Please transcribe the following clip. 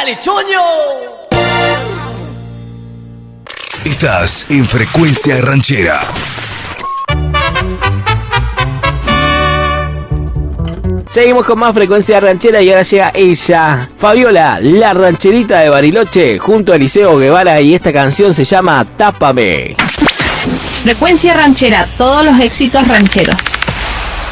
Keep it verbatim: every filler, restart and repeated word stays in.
¡Dale, choño! Estás en Frecuencia Ranchera. Seguimos con más Frecuencia Ranchera y ahora llega ella, Fabiola, la rancherita de Bariloche, junto a Eliseo Guevara, y esta canción se llama Tápame. Frecuencia Ranchera, todos los éxitos rancheros.